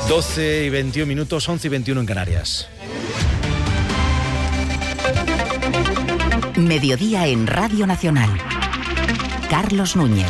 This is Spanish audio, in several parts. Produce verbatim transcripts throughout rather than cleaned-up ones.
doce y veintiún minutos, once y veintiuno en Canarias. Mediodía en Radio Nacional. Carlos Núñez.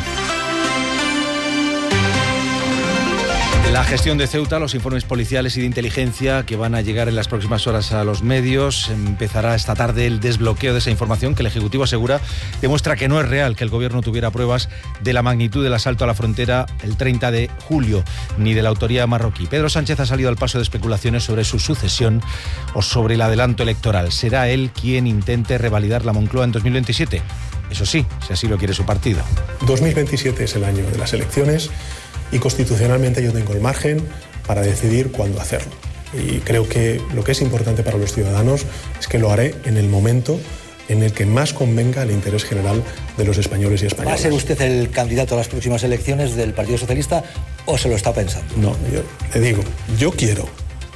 La gestión de Ceuta, los informes policiales y de inteligencia que van a llegar en las próximas horas a los medios. Empezará esta tarde el desbloqueo de esa información que el Ejecutivo asegura demuestra que no es real que el Gobierno tuviera pruebas de la magnitud del asalto a la frontera el treinta de julio, ni de la autoría marroquí. Pedro Sánchez ha salido al paso de especulaciones sobre su sucesión o sobre el adelanto electoral. ¿Será él quien intente revalidar la Moncloa en dos mil veintisiete? Eso sí, si así lo quiere su partido. dos mil veintisiete es el año de las elecciones. Y constitucionalmente yo tengo el margen para decidir cuándo hacerlo. Y creo que lo que es importante para los ciudadanos es que lo haré en el momento en el que más convenga el interés general de los españoles y españolas. ¿Va a ser usted el candidato a las próximas elecciones del Partido Socialista o se lo está pensando? No, yo le digo, yo quiero.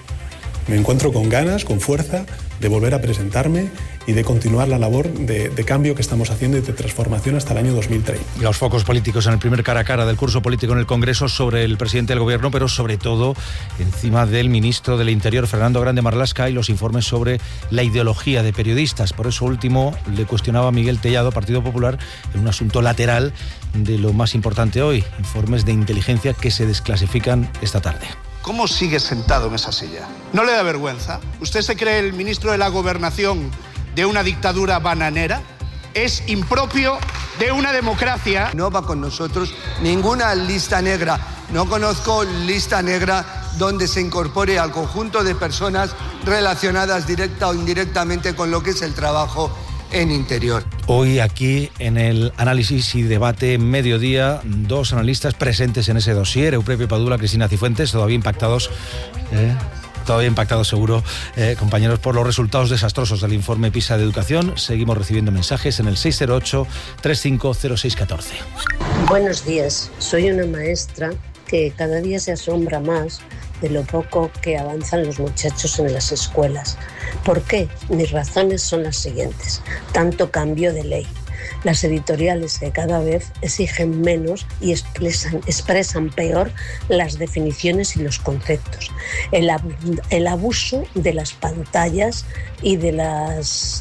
Me encuentro con ganas, con fuerza de volver a presentarme y de continuar la labor de, de cambio que estamos haciendo y de transformación hasta el año dos mil treinta. Los focos políticos en el primer cara a cara del curso político en el Congreso sobre el presidente del Gobierno, pero sobre todo encima del ministro del Interior, Fernando Grande Marlaska, y los informes sobre la ideología de periodistas. Por eso último le cuestionaba a Miguel Tellado, Partido Popular, en un asunto lateral de lo más importante hoy, informes de inteligencia que se desclasifican esta tarde. ¿Cómo sigue sentado en esa silla? ¿No le da vergüenza? ¿Usted se cree el ministro de la Gobernación de una dictadura bananera? Es impropio de una democracia. No va con nosotros ninguna lista negra. No conozco lista negra donde se incorpore al conjunto de personas relacionadas directa o indirectamente con lo que es el trabajo en Interior. Hoy aquí en el análisis y debate mediodía, dos analistas presentes en ese dossier, Euprebio Padula, Cristina Cifuentes, todavía impactados, eh, todavía impactados seguro, eh, compañeros, por los resultados desastrosos del informe PISA de Educación. Seguimos recibiendo mensajes en el seis cero ocho, tres cinco cero seis uno cuatro. Buenos días, soy una maestra que cada día se asombra más de lo poco que avanzan los muchachos en las escuelas. ¿Por qué? Mis razones son las siguientes. Tanto cambio de ley. Las editoriales que cada vez exigen menos y expresan, expresan peor las definiciones y los conceptos. El, ab- el abuso de las pantallas y de las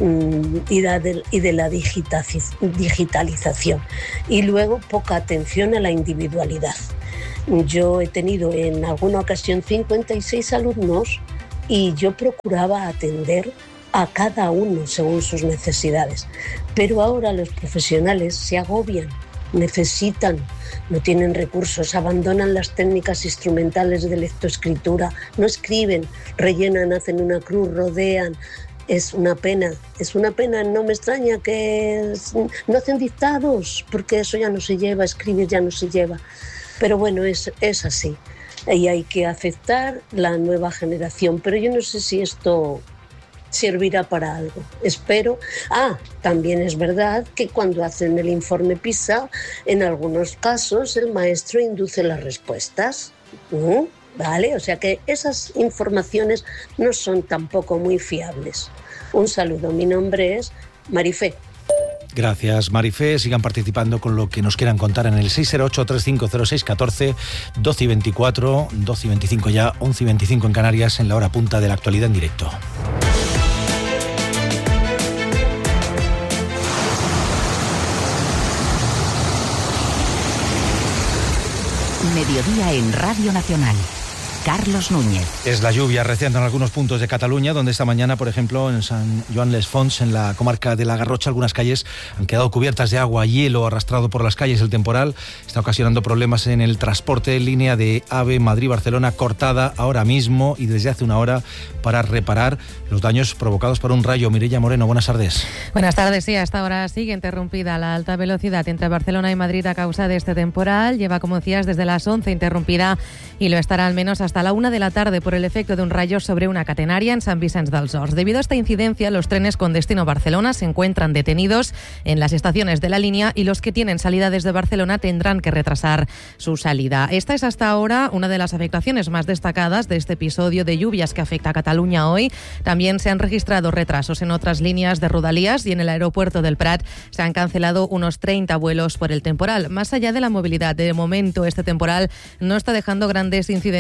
y de, y de la digitalización. Y luego poca atención a la individualidad. Yo he tenido en alguna ocasión cincuenta y seis alumnos y yo procuraba atender a cada uno según sus necesidades. Pero ahora los profesionales se agobian, necesitan, no tienen recursos, abandonan las técnicas instrumentales de lectoescritura, no escriben, rellenan, hacen una cruz, rodean. Es una pena, es una pena, no me extraña que no hacen dictados, porque eso ya no se lleva, escribir ya no se lleva. Pero bueno, es, es así. Y hay que aceptar la nueva generación. Pero yo no sé si esto servirá para algo. Espero. Ah, también es verdad que cuando hacen el informe PISA, en algunos casos el maestro induce las respuestas. ¿Mm? ¿Vale? O sea que esas informaciones no son tampoco muy fiables. Un saludo. Mi nombre es Marifé. Gracias, Marifé. Sigan participando con lo que nos quieran contar en el seis cero ocho, tres cinco cero seis uno cuatro, doce y veinticuatro, doce y veinticinco ya, once y veinticinco en Canarias, en la hora punta de la actualidad en directo. Mediodía en Radio Nacional. Carlos Núñez. Es la lluvia reciente en algunos puntos de Cataluña, donde esta mañana, por ejemplo, en San Joan les Fonts, en la comarca de la Garrocha, algunas calles han quedado cubiertas de agua, hielo arrastrado por las calles. El temporal está ocasionando problemas en el transporte. Línea de AVE Madrid-Barcelona cortada ahora mismo y desde hace una hora para reparar los daños provocados por un rayo. Mireia Moreno, buenas tardes. Buenas tardes, sí, hasta ahora sigue interrumpida la alta velocidad entre Barcelona y Madrid a causa de este temporal. Lleva, como decías, desde las once interrumpida y lo estará al menos hasta la una de la tarde por el efecto de un rayo sobre una catenaria en Sant Vicenç dels Horts. Debido a esta incidencia, los trenes con destino Barcelona se encuentran detenidos en las estaciones de la línea y los que tienen salida desde Barcelona tendrán que retrasar su salida. Esta es hasta ahora una de las afectaciones más destacadas de este episodio de lluvias que afecta a Cataluña hoy. También se han registrado retrasos en otras líneas de Rodalies y en el aeropuerto del Prat se han cancelado unos treinta vuelos por el temporal. Más allá de la movilidad, de momento este temporal no está dejando grandes incidencias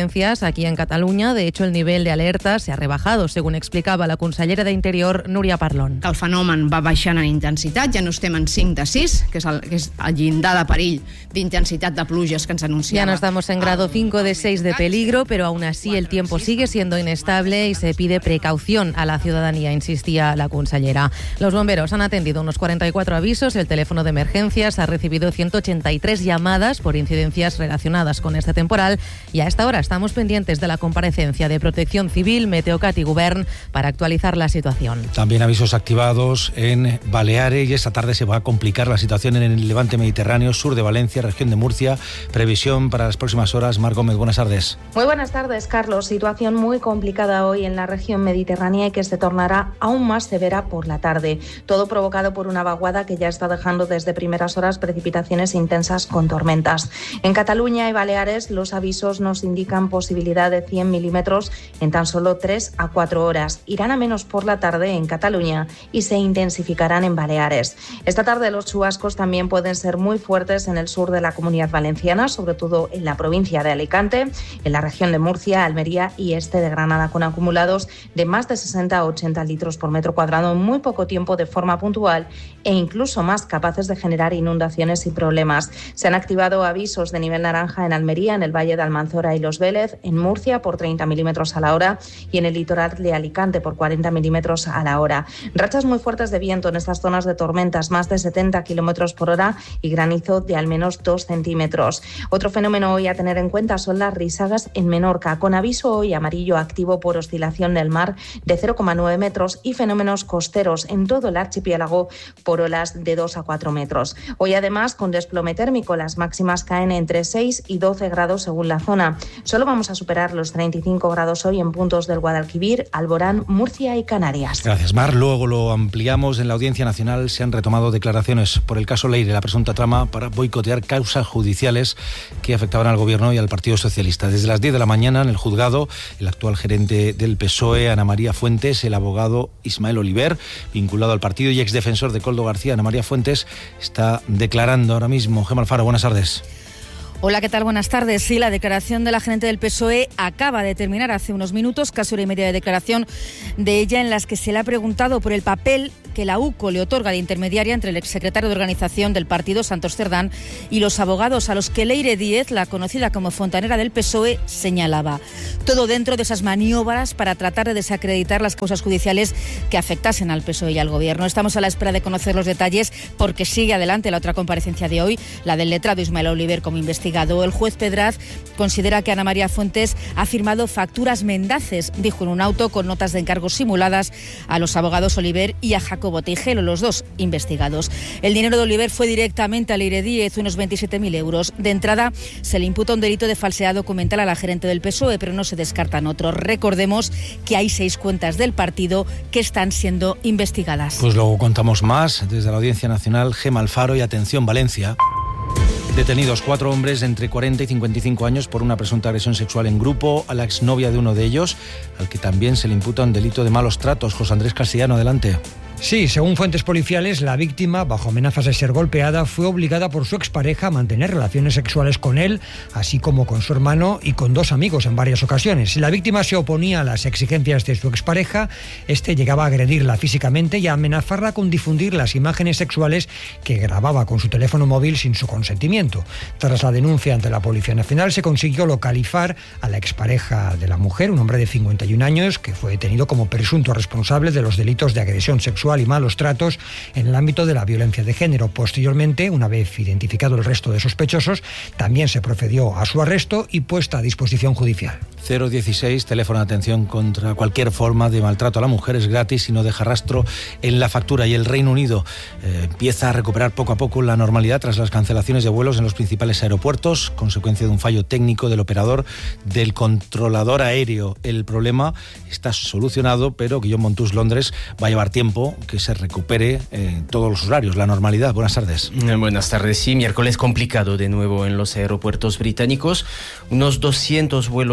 aquí en Cataluña. De hecho, el nivel de alerta se ha rebajado, según explicaba la consellera de Interior, Núria Parlon. Que el fenomen va baixant en intensitat, ja no estem en cinc de sis, que és el, que és el llindar de perill d'intensitat de pluges que ens anunciava. Ya no estamos en grado cinco de seis de peligro, pero aún así el tiempo sigue siendo inestable y se pide precaución a la ciudadanía, insistía la consellera. Los bomberos han atendido unos cuarenta y cuatro avisos, el teléfono de emergencias ha recibido ciento ochenta y tres llamadas por incidencias relacionadas con este temporal y a esta hora estamos pendientes de la comparecencia de Protección Civil, Meteocat y Govern para actualizar la situación. También avisos activados en Baleares y esta tarde se va a complicar la situación en el levante mediterráneo, sur de Valencia, región de Murcia. Previsión para las próximas horas. Mar Gómez, buenas tardes. Muy buenas tardes, Carlos. Situación muy complicada hoy en la región mediterránea y que se tornará aún más severa por la tarde. Todo provocado por una vaguada que ya está dejando desde primeras horas precipitaciones intensas con tormentas. En Cataluña y Baleares los avisos nos indican posibilidad de cien milímetros en tan solo tres a cuatro horas. Irán a menos por la tarde en Cataluña y se intensificarán en Baleares. Esta tarde los chubascos también pueden ser muy fuertes en el sur de la Comunidad Valenciana, sobre todo en la provincia de Alicante, en la región de Murcia, Almería y este de Granada, con acumulados de más de sesenta a ochenta litros por metro cuadrado en muy poco tiempo de forma puntual e incluso más capaces de generar inundaciones y problemas. Se han activado avisos de nivel naranja en Almería, en el Valle de Almanzora y Los Vélez, en Murcia por treinta milímetros a la hora y en el litoral de Alicante por cuarenta milímetros a la hora. Rachas muy fuertes de viento en estas zonas de tormentas, más de setenta kilómetros por hora y granizo de al menos dos centímetros. Otro fenómeno hoy a tener en cuenta son las risagas en Menorca, con aviso hoy amarillo activo por oscilación del mar de cero coma nueve metros y fenómenos costeros en todo el archipiélago por olas de dos a cuatro metros. Hoy además con desplome térmico, las máximas caen entre seis y doce grados según la zona. Solo vamos a superar los treinta y cinco grados hoy en puntos del Guadalquivir, Alborán, Murcia y Canarias. Gracias, Mar. Luego lo ampliamos. En la Audiencia Nacional se han retomado declaraciones por el caso Leire, la presunta trama para boicotear causas judiciales que afectaban al Gobierno y al Partido Socialista. Desde las diez de la mañana en el juzgado, el actual gerente del P S O E, Ana María Fuentes, el abogado Ismael Oliver, vinculado al partido y exdefensor de Koldo García, Ana María Fuentes, está declarando ahora mismo. Gemma Alfaro, buenas tardes. Hola, ¿qué tal? Buenas tardes. Sí, la declaración de la gerente del P S O E acaba de terminar hace unos minutos, casi hora y media de declaración de ella, en las que se le ha preguntado por el papel que la U C O le otorga de intermediaria entre el exsecretario de organización del partido, Santos Cerdán, y los abogados a los que Leire Díez, la conocida como fontanera del P S O E, señalaba. Todo dentro de esas maniobras para tratar de desacreditar las causas judiciales que afectasen al P S O E y al Gobierno. Estamos a la espera de conocer los detalles porque sigue adelante la otra comparecencia de hoy, la del letrado Ismael Oliver como investigado. El juez Pedraz considera que Ana María Fuentes ha firmado facturas mendaces, dijo en un auto, con notas de encargos simuladas a los abogados Oliver y a Jacobo Tejero, los dos investigados. El dinero de Oliver fue directamente a Leire Díez, unos veintisiete mil euros. De entrada, se le imputa un delito de falsedad documental a la gerente del P S O E, pero no se descartan otros. Recordemos que hay seis cuentas del partido que están siendo investigadas. Pues luego contamos más desde la Audiencia Nacional. Gemma Alfaro y atención, Valencia. Detenidos cuatro hombres de entre cuarenta y cincuenta y cinco años por una presunta agresión sexual en grupo a la exnovia de uno de ellos, al que también se le imputa un delito de malos tratos. José Andrés Castellano, adelante. Sí, según fuentes policiales, la víctima, bajo amenazas de ser golpeada, fue obligada por su expareja a mantener relaciones sexuales con él, así como con su hermano y con dos amigos en varias ocasiones. Si la víctima se oponía a las exigencias de su expareja, este llegaba a agredirla físicamente y a amenazarla con difundir las imágenes sexuales que grababa con su teléfono móvil sin su consentimiento. Tras la denuncia ante la Policía Nacional, se consiguió localizar a la expareja de la mujer, un hombre de cincuenta y un años, que fue detenido como presunto responsable de los delitos de agresión sexual y malos tratos en el ámbito de la violencia de género. Posteriormente, una vez identificado el resto de sospechosos, también se procedió a su arresto y puesta a disposición judicial. cero dieciséis, teléfono de atención contra cualquier forma de maltrato a la mujer, es gratis y no deja rastro en la factura. Y el Reino Unido eh, empieza a recuperar poco a poco la normalidad tras las cancelaciones de vuelos en los principales aeropuertos, consecuencia de un fallo técnico del operador del controlador aéreo. El problema está solucionado, pero Guillaume Montus, Londres, va a llevar tiempo que se recupere eh, todos los horarios, la normalidad. Buenas tardes. Buenas tardes. Sí, miércoles complicado de nuevo en los aeropuertos británicos. Unos doscientos vuelos cancelados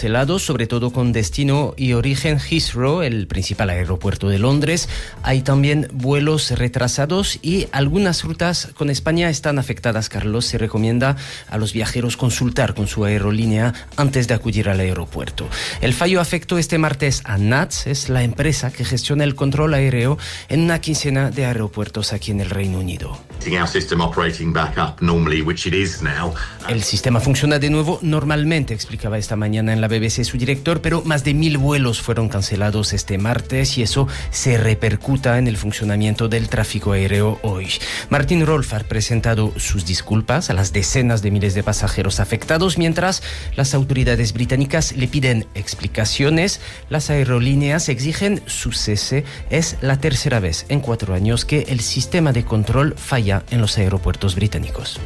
cancelados, sobre todo con destino y origen Heathrow, el principal aeropuerto de Londres. Hay también vuelos retrasados y algunas rutas con España están afectadas, Carlos. Se recomienda a los viajeros consultar con su aerolínea antes de acudir al aeropuerto. El fallo afectó este martes a N A T S, es la empresa que gestiona el control aéreo en una quincena de aeropuertos aquí en el Reino Unido. El sistema funciona de nuevo normalmente, explicaba esta mañana en la B B C su director, pero más de mil vuelos fueron cancelados este martes y eso se repercuta en el funcionamiento del tráfico aéreo hoy. Martin Rolf ha presentado sus disculpas a las decenas de miles de pasajeros afectados, mientras las autoridades británicas le piden explicaciones. Las aerolíneas exigen su cese. Es la tercera vez en cuatro años que el sistema de control falla en los aeropuertos británicos.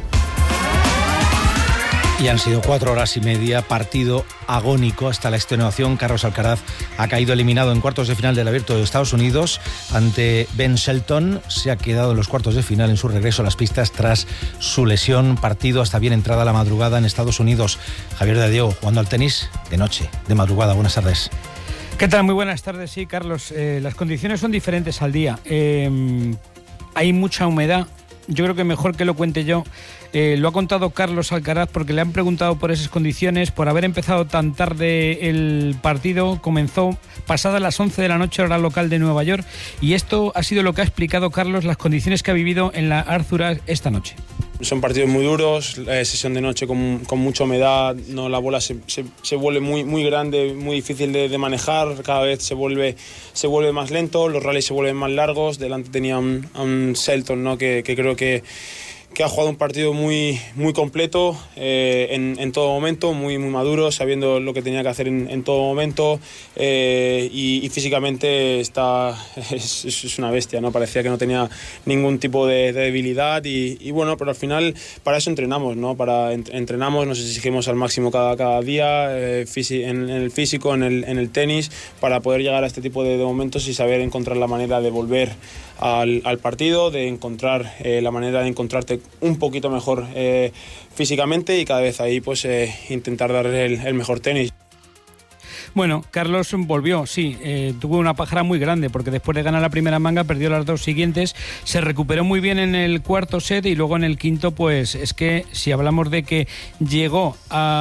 Y han sido cuatro horas y media, partido agónico hasta la extenuación. Carlos Alcaraz ha caído eliminado en cuartos de final del Abierto de Estados Unidos ante Ben Shelton. Se ha quedado en los cuartos de final en su regreso a las pistas tras su lesión. Partido hasta bien entrada la madrugada en Estados Unidos. Javier de Diego jugando al tenis de noche, de madrugada. Buenas tardes. ¿Qué tal? Muy buenas tardes. Sí, Carlos, eh, las condiciones son diferentes al día. Eh, hay mucha humedad. Yo creo que mejor que lo cuente yo. Eh, lo ha contado Carlos Alcaraz porque le han preguntado por esas condiciones, por haber empezado tan tarde el partido. Comenzó pasadas las once de la noche, hora local de Nueva York, y esto ha sido lo que ha explicado Carlos, las condiciones que ha vivido en la Arthur Ashe esta noche. Son partidos muy duros, eh, sesión de noche con, con mucha humedad, no, la bola se, se, se vuelve muy, muy grande, muy difícil de, de manejar, cada vez se vuelve, se vuelve más lento, los rallies se vuelven más largos. Delante tenía un, un Shelton, ¿no? que, que creo que que ha jugado un partido muy, muy completo eh, en, en todo momento, muy, muy maduro, sabiendo lo que tenía que hacer en, en todo momento eh, y, y físicamente está, es, es una bestia, ¿no? Parecía que no tenía ningún tipo de, de debilidad y, y bueno, pero al final para eso entrenamos, ¿no? Para entrenamos, nos exigimos al máximo cada, cada día eh, fisi, en, en el físico, en el, en el tenis, para poder llegar a este tipo de, de momentos y saber encontrar la manera de volver al, al partido, de encontrar eh, la manera de encontrarte un poquito mejor eh, físicamente y cada vez ahí pues eh, intentar dar el, el mejor tenis. Bueno, Carlos volvió, sí, eh, tuvo una pájara muy grande porque después de ganar la primera manga perdió las dos siguientes, se recuperó muy bien en el cuarto set y luego en el quinto, pues es que si hablamos de que llegó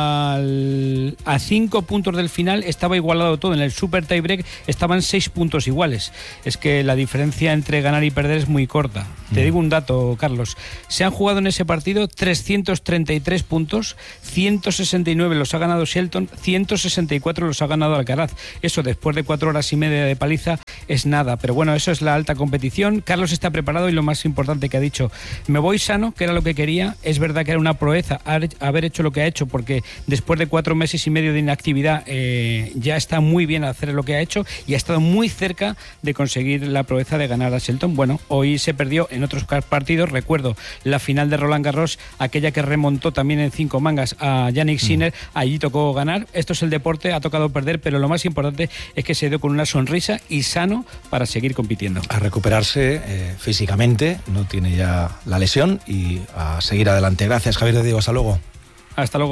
al, a cinco puntos del final, estaba igualado todo, en el super tiebreak estaban seis puntos iguales, es que la diferencia entre ganar y perder es muy corta. Mm. Te digo un dato, Carlos, se han jugado en ese partido trescientos treinta y tres puntos, ciento sesenta y nueve los ha ganado Shelton, ciento sesenta y cuatro los ha ganado Alcaraz. Eso después de cuatro horas y media de paliza es nada, pero bueno, eso es la alta competición. Carlos está preparado y lo más importante que ha dicho, me voy sano, que era lo que quería. Es verdad que era una proeza haber hecho lo que ha hecho porque después de cuatro meses y medio de inactividad eh, ya está muy bien hacer lo que ha hecho y ha estado muy cerca de conseguir la proeza de ganar a Shelton. Bueno, hoy se perdió en otros partidos, recuerdo la final de Roland Garros, aquella que remontó también en cinco mangas a Jannik Sinner, allí tocó ganar. Esto es el deporte, ha tocado perder, pero lo más importante es que se dio con una sonrisa y sano para seguir compitiendo. A recuperarse eh, físicamente, no tiene ya la lesión y a seguir adelante. Gracias, Javier de Diego, hasta luego. Hasta luego.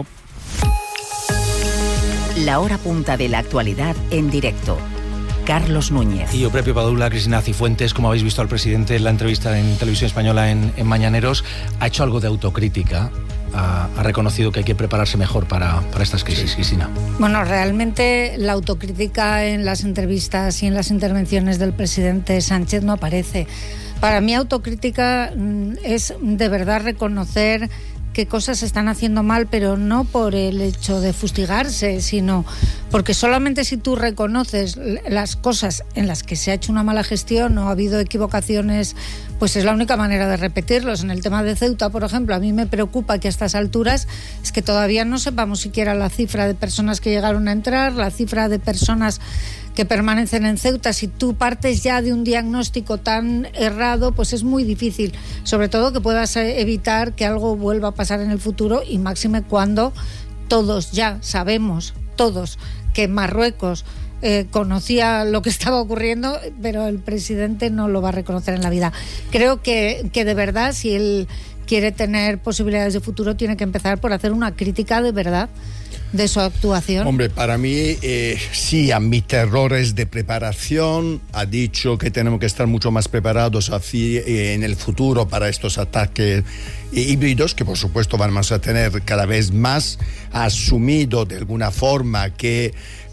La hora punta de la actualidad en directo. Carlos Núñez. Y yo, propio Padula, Cristina Cifuentes, como habéis visto al presidente en la entrevista en Televisión Española en, en Mañaneros, ha hecho algo de autocrítica. Ha, ha reconocido que hay que prepararse mejor para, para estas crisis, Cristina. Bueno, realmente la autocrítica en las entrevistas y en las intervenciones del presidente Sánchez no aparece. Para mí autocrítica es de verdad reconocer qué cosas se están haciendo mal, pero no por el hecho de fustigarse, sino porque solamente si tú reconoces las cosas en las que se ha hecho una mala gestión o ha habido equivocaciones, pues es la única manera de repetirlos. En el tema de Ceuta, por ejemplo, a mí me preocupa que a estas alturas es que todavía no sepamos siquiera la cifra de personas que llegaron a entrar, la cifra de personas que permanecen en Ceuta. Si tú partes ya de un diagnóstico tan errado, pues es muy difícil, sobre todo que puedas evitar que algo vuelva a pasar en el futuro, y máxime cuando todos ya sabemos, todos, que Marruecos eh, conocía lo que estaba ocurriendo, pero el presidente no lo va a reconocer en la vida. Creo que, que de verdad, si el quiere tener posibilidades de futuro, tiene que empezar por hacer una crítica de verdad de su actuación. Hombre, para mí eh, sí admite errores de preparación, ha dicho que tenemos que estar mucho más preparados así, eh, en el futuro para estos ataques eh, híbridos, que por supuesto vamos a tener cada vez más. Ha asumido de alguna forma que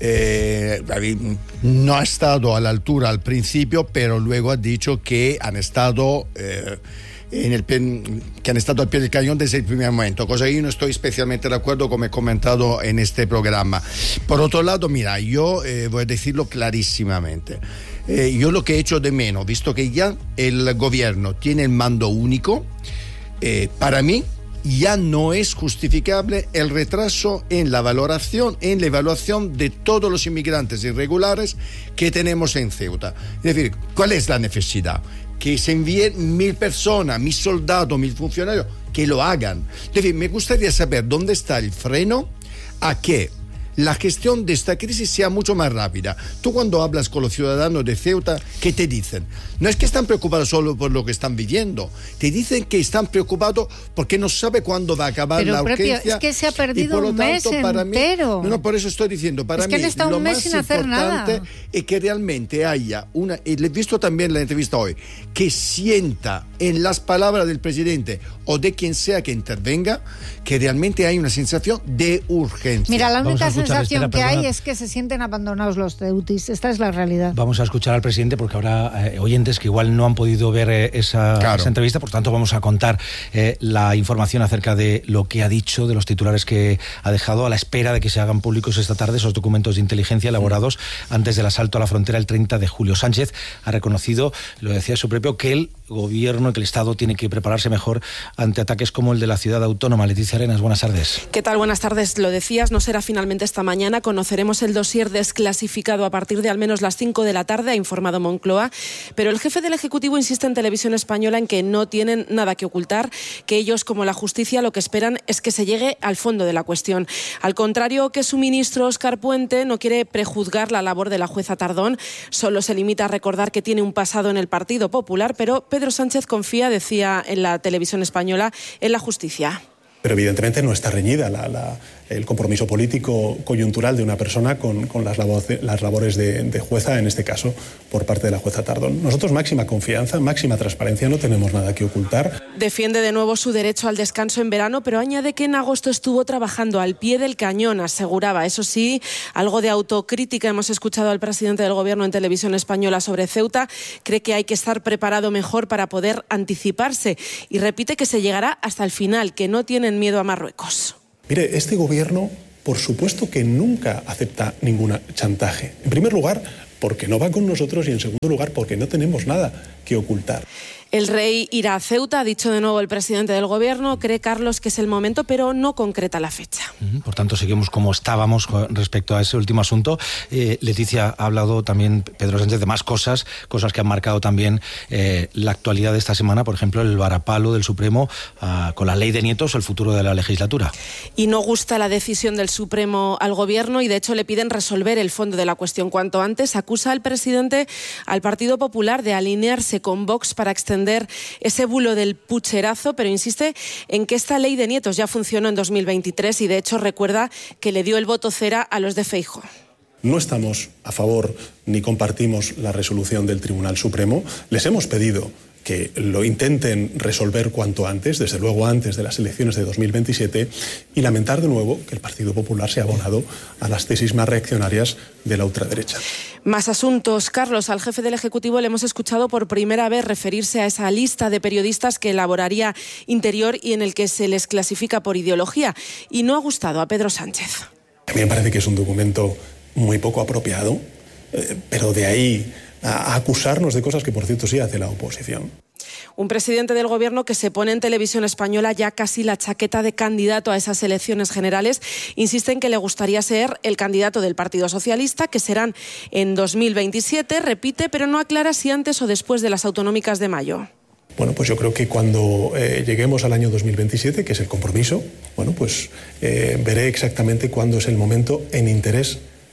eh, no ha estado a la altura al principio, pero luego ha dicho que han estado... Eh, En el, que han estado al pie del cañón desde el primer momento, cosa que yo no estoy especialmente de acuerdo, como he comentado en este programa. Por otro lado, mira, yo eh, voy a decirlo clarísimamente. Eh, yo lo que he hecho de menos, visto que ya el gobierno tiene el mando único, eh, para mí ya no es justificable el retraso en la valoración, en la evaluación de todos los inmigrantes irregulares que tenemos en Ceuta. Es decir, ¿cuál es la necesidad? Que se envíen mil personas, mil soldados, mil funcionarios, que lo hagan. Es decir, me gustaría saber dónde está el freno a que la gestión de esta crisis sea mucho más rápida. Tú cuando hablas con los ciudadanos de Ceuta, ¿qué te dicen? No es que están preocupados solo por lo que están viviendo, te dicen que están preocupados porque no sabe cuándo va a acabar Pero la propio, urgencia. Es que se ha perdido y por lo un tanto, mes para entero. Mí, no, no, por eso estoy diciendo, para es que mí han estado lo un mes más sin hacer importante nada. es que realmente haya una, y le he visto también en la entrevista hoy, que sienta en las palabras del presidente o de quien sea que intervenga, que realmente hay una sensación de urgencia. Mira, la única escuchar, sensación espera, que perdona. hay es que se sienten abandonados los ceutis. Esta es la realidad. Vamos a escuchar al presidente porque habrá eh, oyentes que igual no han podido ver eh, esa, Claro. esa entrevista, por tanto vamos a contar eh, la información acerca de lo que ha dicho, de los titulares que ha dejado, a la espera de que se hagan públicos esta tarde esos documentos de inteligencia elaborados antes del asalto a la frontera el treinta de julio. Sánchez ha reconocido, lo decía su propio, que el gobierno, que el Estado tiene que prepararse mejor ante ataques como el de la ciudad autónoma. Leticia Arenas, buenas tardes. ¿Qué tal? Buenas tardes. Lo decías, no será finalmente esta mañana. Conoceremos el dossier desclasificado a partir de al menos las cinco de la tarde, ha informado Moncloa. Pero el jefe del Ejecutivo insiste en Televisión Española en que no tienen nada que ocultar, que ellos, como la justicia, lo que esperan es que se llegue al fondo de la cuestión. Al contrario que su ministro Óscar Puente, no quiere prejuzgar la labor de la jueza Tardón, solo se limita a recordar que tiene un pasado en el Partido Popular, pero Pedro Sánchez confía, decía en la Televisión Española, en la justicia. Pero evidentemente no está reñida la, la, el compromiso político coyuntural de una persona con, con las, labores, las labores de, de jueza, en este caso por parte de la jueza Tardón. Nosotros máxima confianza, máxima transparencia, no tenemos nada que ocultar. Defiende de nuevo su derecho al descanso en verano, pero añade que en agosto estuvo trabajando al pie del cañón, aseguraba. Eso sí, algo de autocrítica hemos escuchado al presidente del Gobierno en Televisión Española sobre Ceuta. Cree que hay que estar preparado mejor para poder anticiparse y repite que se llegará hasta el final, que no tienen miedo a Marruecos. Mire, este gobierno, por supuesto que nunca acepta ningún chantaje. En primer lugar, porque no va con nosotros y en segundo lugar, porque no tenemos nada que ocultar. El rey irá a Ceuta, ha dicho de nuevo el presidente del Gobierno. Cree, Carlos, que es el momento, pero no concreta la fecha. Por tanto, seguimos como estábamos respecto a ese último asunto. Eh, Leticia, ha hablado también Pedro Sánchez de más cosas, cosas que han marcado también eh, la actualidad de esta semana, por ejemplo, el varapalo del Supremo uh, con la ley de nietos, el futuro de la legislatura. Y no gusta la decisión del Supremo al Gobierno y, de hecho, le piden resolver el fondo de la cuestión cuanto antes. Acusa al presidente al Partido Popular de alinearse con Vox para extender ese bulo del pucherazo, pero insiste en que esta ley de nietos ya funcionó en dos mil veintitrés y de hecho recuerda que le dio el voto cera a los de Feijóo. No estamos a favor ni compartimos la resolución del Tribunal Supremo. Les hemos pedido que lo intenten resolver cuanto antes, desde luego antes de las elecciones de dos mil veintisiete, y lamentar de nuevo que el Partido Popular se ha abonado a las tesis más reaccionarias de la ultraderecha. Más asuntos. Carlos, al jefe del Ejecutivo le hemos escuchado por primera vez referirse a esa lista de periodistas que elaboraría Interior y en el que se les clasifica por ideología, y no ha gustado a Pedro Sánchez. A mí me parece que es un documento muy poco apropiado, eh, pero de ahí a acusarnos de cosas que, por cierto, sí hace la oposición. Un presidente del Gobierno que se pone en Televisión Española ya casi la chaqueta de candidato a esas elecciones generales. Insiste en que le gustaría ser el candidato del Partido Socialista, que serán en dos mil veintisiete, repite, pero no aclara si antes o después de las autonómicas de mayo. Bueno, pues yo creo que cuando eh, lleguemos al año dos mil veintisiete, que es el compromiso, bueno, pues eh, veré exactamente cuándo es el momento en interés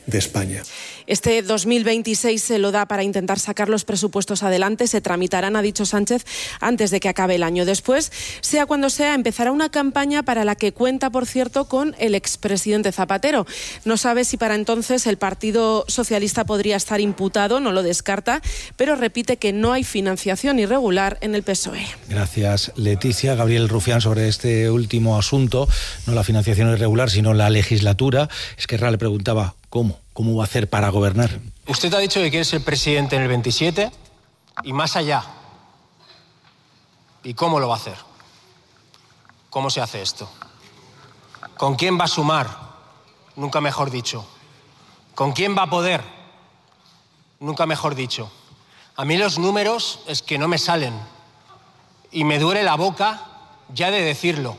de España. Este dos mil veintiséis se lo da para intentar sacar los presupuestos adelante. Se tramitarán, ha dicho Sánchez, antes de que acabe el año. Después, sea cuando sea, empezará una campaña para la que cuenta, por cierto, con el expresidente Zapatero. No sabe si para entonces el Partido Socialista podría estar imputado, no lo descarta, pero repite que no hay financiación irregular en el P S O E. Gracias, Leticia. Gabriel Rufián, sobre este último asunto, no la financiación irregular, sino la legislatura. Esquerra le preguntaba, ¿cómo? ¿Cómo va a hacer para gobernar? Usted ha dicho que quiere ser presidente en el veintisiete y más allá. ¿Y cómo lo va a hacer? ¿Cómo se hace esto? ¿Con quién va a sumar? Nunca mejor dicho. ¿Con quién va a poder? Nunca mejor dicho. A mí los números es que no me salen. Y me duele la boca ya de decirlo.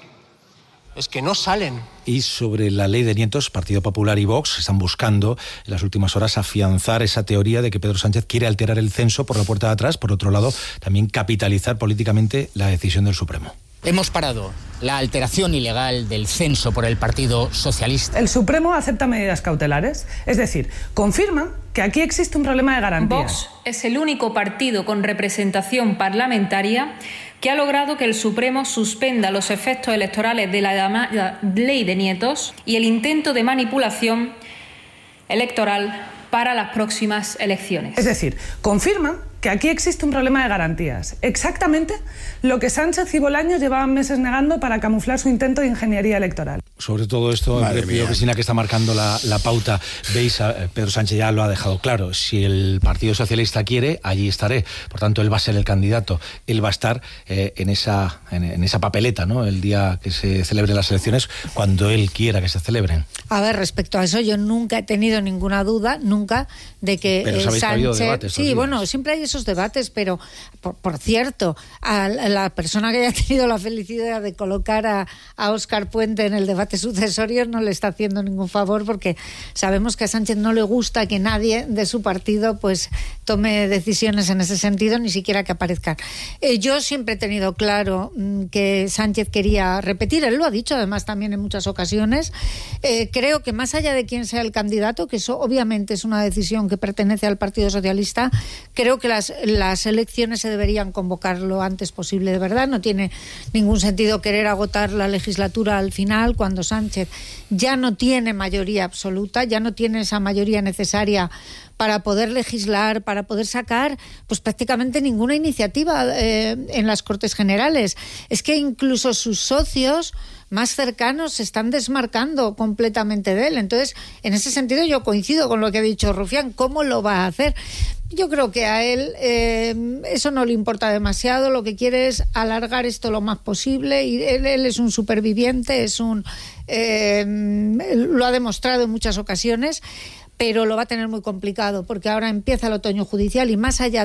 Es que no salen. Y sobre la ley de nietos, Partido Popular y Vox están buscando en las últimas horas afianzar esa teoría de que Pedro Sánchez quiere alterar el censo por la puerta de atrás. Por otro lado, también capitalizar políticamente la decisión del Supremo. Hemos parado la alteración ilegal del censo por el Partido Socialista. El Supremo acepta medidas cautelares, es decir, confirma que aquí existe un problema de garantías. Vox es el único partido con representación parlamentaria que ha logrado que el Supremo suspenda los efectos electorales de la llamada ley de nietos y el intento de manipulación electoral para las próximas elecciones. Es decir, confirma que aquí existe un problema de garantías. Exactamente lo que Sánchez y Bolaños llevaban meses negando para camuflar su intento de ingeniería electoral. Sobre todo esto, Pedro Cristina, que está marcando la, la pauta. Veis, Pedro Sánchez ya lo ha dejado claro. Si el Partido Socialista quiere, allí estaré. Por tanto, él va a ser el candidato. Él va a estar eh, en, esa, en, en esa papeleta, ¿no? El día que se celebren las elecciones, cuando él quiera que se celebren. A ver, respecto a eso, yo nunca he tenido ninguna duda, nunca, de que Pero eh, sabéis Sánchez... que ha habido debates, sí, bueno, siempre hay esos debates, pero, por, por cierto, a la persona que haya tenido la felicidad de colocar a, a Óscar Puente en el debate sucesorio no le está haciendo ningún favor, porque sabemos que a Sánchez no le gusta que nadie de su partido pues tome decisiones en ese sentido, ni siquiera que aparezcan. Eh, yo siempre he tenido claro mmm, que Sánchez quería repetir, él lo ha dicho además también en muchas ocasiones. Eh, creo que más allá de quién sea el candidato, que eso obviamente es una decisión que pertenece al Partido Socialista, creo que las, las elecciones se deberían convocar lo antes posible, de verdad. No tiene ningún sentido querer agotar la legislatura al final, cuando Sánchez ya no tiene mayoría absoluta, ya no tiene esa mayoría necesaria para poder legislar, para poder sacar pues prácticamente ninguna iniciativa eh, en las Cortes Generales. Es que incluso sus socios más cercanos se están desmarcando completamente de él. Entonces, en ese sentido yo coincido con lo que ha dicho Rufián. ¿Cómo lo va a hacer? Yo creo que a él eh, eso no le importa demasiado. Lo que quiere es alargar esto lo más posible, y él, él es un superviviente, es un eh, lo ha demostrado en muchas ocasiones, pero lo va a tener muy complicado porque ahora empieza el otoño judicial y más allá